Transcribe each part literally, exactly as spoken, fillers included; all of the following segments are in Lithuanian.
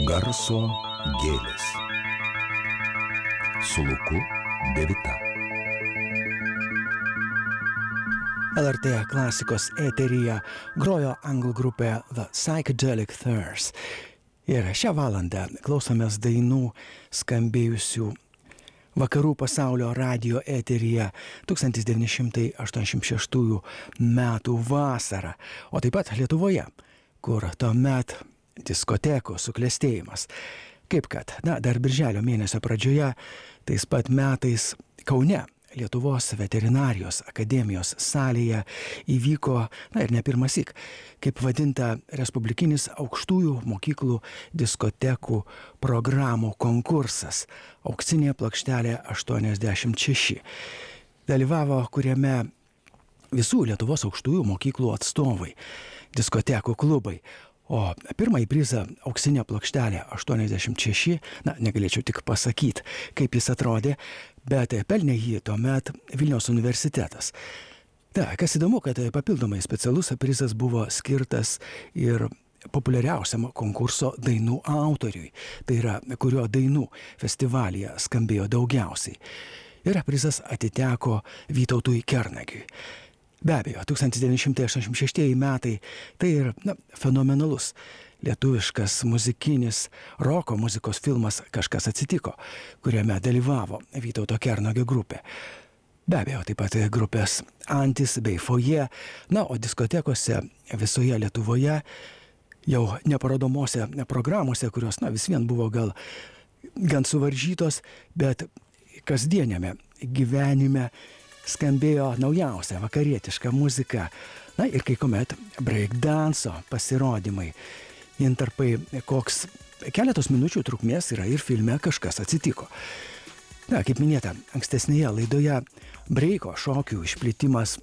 Garso gėlės. Su Luku Devita. L R T klasikos eteryje grojo anglų grupė The Psychedelic Furs. Ir šią valandą klausomės dainų skambėjusių Vakarų pasaulio radijo eteryje tūkstantis devyni šimtai aštuoniasdešimt šeštųjų metų vasarą, o taip pat Lietuvoje, kur tuomet diskotekų suklestėjimas. Kaip kad, na, dar birželio mėnesio pradžioje, tais pat metais Kaune, Lietuvos veterinarijos akademijos salėje įvyko, na ir ne pirmąsyk, kaip vadinta Respublikinis aukštųjų mokyklų diskotekų programų konkursas Auksinė plokštelė aštuoniasdešimt šeši. Dalyvavo, kuriame visų Lietuvos aukštųjų mokyklų atstovai, diskotekų klubai. O pirmąjį prizą Auksinė plokštelė aštuoniasdešimt šeši, na, negalėčiau tik pasakyti, kaip jis atrodė, bet pelnė jį tuomet Vilniaus universitetas. Ta, kas įdomu, kad papildomai specialus prizas buvo skirtas ir populiariausiam konkurso dainų autoriui, tai yra, kurio dainų festivalyje skambėjo daugiausiai. Ir prizas atiteko Vytautui Kernagiui. Be abejo, tūkstantis devyni šimtai aštuoniasdešimt šeštieji metai tai ir, na, fenomenalus lietuviškas muzikinis roko muzikos filmas Kažkas atsitiko, kuriame dalyvavo Vytauto Kernagio grupė. Be abejo, taip pat grupės Antis bei Foje, na, o diskotekose visoje Lietuvoje, jau neparodomose programuose, kurios, na, vis vien buvo gal gan suvaržytos, bet kasdieniame gyvenime skambėjo naujausia vakarietiška muzika. Na ir kai kuomet breakdanso pasirodymai. Intarpai, koks keletos minučių trukmės yra ir filme Kažkas atsitiko. Na, kaip minėta, ankstesnėje laidoje breiko šokių išplitimas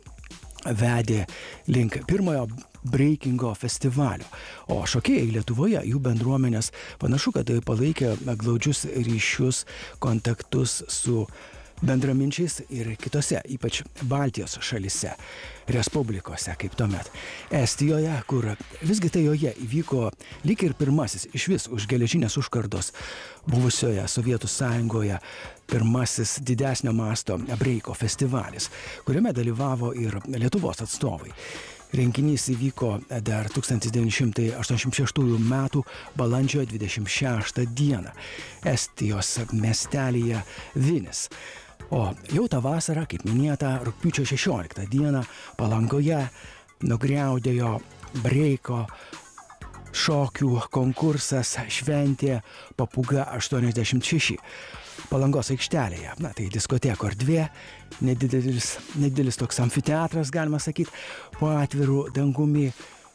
vedė link pirmojo breikingo festivalio. O šokėjai Lietuvoje, jų bendruomenės panašu, kad palaikė glaudžius ryšius, kontaktus su bendraminčiais ir kitose, ypač Baltijos šalyse, respublikose, kaip tuomet. Estijoje, kur visgi tai joje įvyko lyg ir pirmasis iš vis už geležinės užkardos buvusioje Sovietų Sąjungoje pirmasis didesnio masto breiko festivalis, kuriame dalyvavo ir Lietuvos atstovai. Renginys įvyko dar tūkstantis devyni šimtai aštuoniasdešimt šeštųjų metų balandžio dvidešimt šeštą dieną Estijos miestelyje Vinis. O jau tą vasarą, kaip minėta, rugpjūčio šešioliktą dieną Palangoje nugriaudėjo breiko šokių konkursas šventė Papūga aštuoniasdešimt šeši. Palangos aikštelėje, na tai diskoteko erdvė, nedidelis, nedidelis toks amfiteatras, galima sakyti, po atvirų dangumi,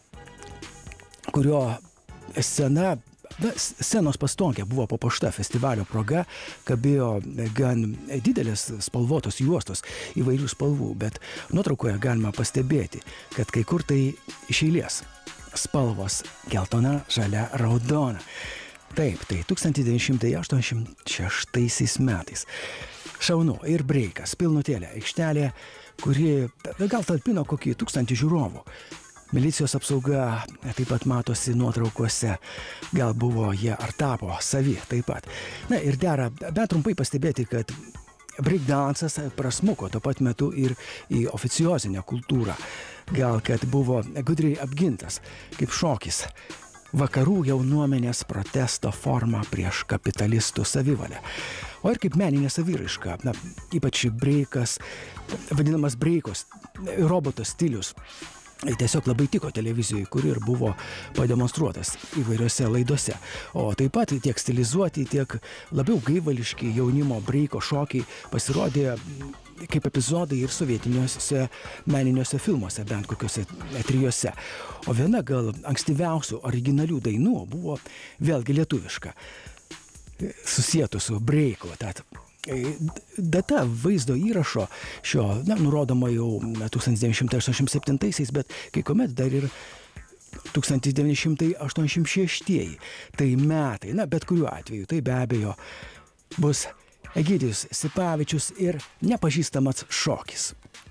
kurio scena, na, scenos pastogė buvo papuošta festivalio proga, kabėjo gan didelės spalvotos juostos įvairių spalvų, bet nuotraukoje galima pastebėti, kad kai kur tai iš eilės spalvos geltona, žalia, raudona. Taip, tai tūkstantis devyni šimtai aštuoniasdešimt šeštaisiais metais. Šaunu ir breikas, pilnutėlė aikštelė, kuri gal talpino kokį tūkstantį žiūrovų. Milicijos apsauga taip pat matosi nuotraukose, gal buvo jie ar tapo savi taip pat. Na ir dera, bet trumpai pastebėti, kad breakdansas prasmuko tuo pat metu ir į oficiozinę kultūrą. Gal kad buvo gudriai apgintas kaip šokis. Vakarų jaunuomenės protesto forma prieš kapitalistų savivalę. O ir kaip meninė saviraiška, na, ypač breikas, vadinamas breikos, roboto stilius, tiesiog labai tiko televizijoje, kur ir buvo pademonstruotas įvairiose laidose. O taip pat tiek stilizuoti, tiek labiau gaivališki jaunimo breiko šokiai pasirodė kaip epizodai ir sovietiniuose meniniuose filmuose, bent kokiuose trijose. O viena gal ankstyviausių originalių dainų buvo vėlgi lietuviška, susietų su breiku. Tad data vaizdo įrašo šio, na, nurodoma jau tūkstantis devyni šimtai aštuoniasdešimt septintaisiais, bet kai kuomet dar ir tūkstantis devyni šimtai aštuoniasdešimt šeštieji. Tai metai, na, bet kuriuo atveju, tai be abejo bus Egidijus Sipavičius ir Nepažįstamas šokis.